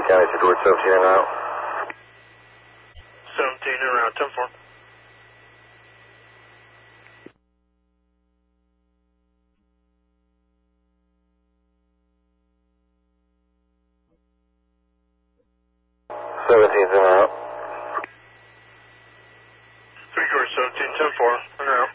County to towards 17 and out. 17 and around, 10-4. Seventeen's in and out. 3 George 17, 10-4, and out.